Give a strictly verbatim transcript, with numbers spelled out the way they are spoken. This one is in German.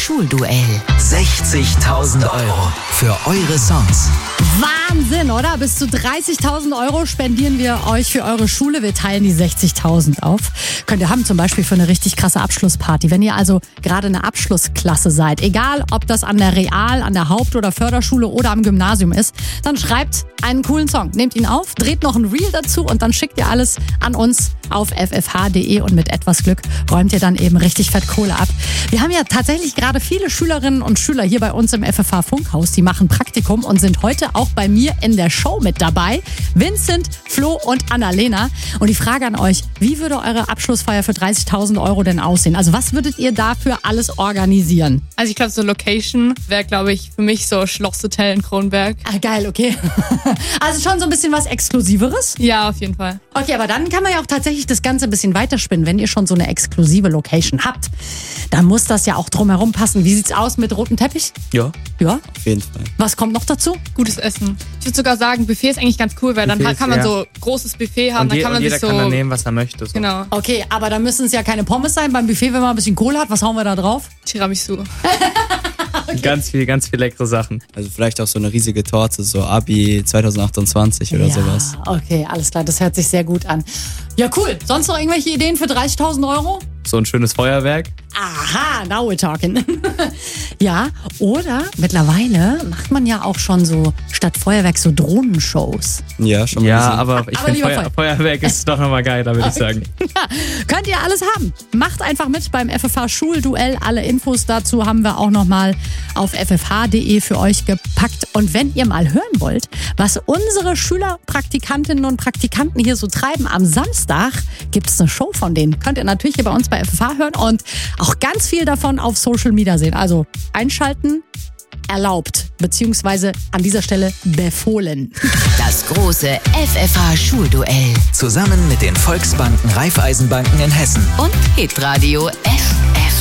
Schulduell. sechzigtausend Euro für eure Songs. Wahnsinn, oder? Bis zu dreißigtausend Euro spendieren wir euch für eure Schule. Wir teilen die sechzigtausend auf. Könnt ihr haben zum Beispiel für eine richtig krasse Abschlussparty. Wenn ihr also gerade eine Abschlussklasse seid, egal ob das an der Real-, an der Haupt- oder Förderschule oder am Gymnasium ist, dann schreibt einen coolen Song. Nehmt ihn auf, dreht noch ein Reel dazu und dann schickt ihr alles an uns auf f f h punkt d e und mit etwas Glück räumt ihr dann eben richtig fett Kohle ab. Wir haben ja tatsächlich gerade viele Schülerinnen und Schüler hier bei uns im F F H-Funkhaus, die machen Praktikum und sind heute auch bei mir in der Show mit dabei. Vincent, Flo und Annalena. Und die Frage an euch, wie würde eure Abschlussfeier für dreißigtausend Euro denn aussehen? Also was würdet ihr dafür alles organisieren? Also ich glaube, so Location wäre, glaube ich, für mich so Schlosshotel in Kronberg. Ah, geil, okay. Also schon so ein bisschen was Exklusiveres? Ja, auf jeden Fall. Okay, aber dann kann man ja auch tatsächlich das Ganze ein bisschen weiterspinnen. Wenn ihr schon so eine exklusive Location habt, dann muss das ja auch drumherum passen. Wie sieht's aus mit rotem Teppich? Ja, Ja? auf jeden Fall. Was kommt noch dazu? Gutes Essen. Ich würde sogar sagen, Buffet ist eigentlich ganz cool, weil dann Buffet kann ist, man ja. so großes Buffet haben, Und, dann je, kann und man jeder sich so... kann dann nehmen, was er möchte. So. Genau. Okay, aber dann müssen es ja keine Pommes sein beim Buffet, wenn man ein bisschen Kohle hat. Was hauen wir da drauf? Tiramisu. Ganz viel, ganz viel leckere Sachen. Also vielleicht auch so eine riesige Torte, so Abi zwanzig achtundzwanzig oder ja, sowas. Okay, alles klar, das hört sich sehr gut an. Ja, cool. Sonst noch irgendwelche Ideen für dreißigtausend Euro? So ein schönes Feuerwerk. Aha, now we're talking. Ja, oder mittlerweile macht man ja auch schon so statt Feuerwerk so Drohnenshows. Ja, schon mal Ja, gesehen. aber ich Aber finde lieber Feuer, Feuer- Feuerwerk ist doch nochmal geiler, würde ich sagen. Ja, könnt ihr alles haben. Macht einfach mit beim F F H-Schulduell. Alle Infos dazu haben wir auch nochmal auf f f h punkt d e für euch gepackt. Und wenn ihr mal hören wollt, was unsere Schülerpraktikantinnen und Praktikanten hier so treiben, am Samstag gibt es eine Show von denen. Könnt ihr natürlich hier bei uns bei F F H hören und auch ganz viel davon auf Social Media sehen. Also einschalten erlaubt, beziehungsweise an dieser Stelle befohlen. Das große F F H-Schulduell. Zusammen mit den Volksbanken Raiffeisenbanken in Hessen. Und Hitradio F F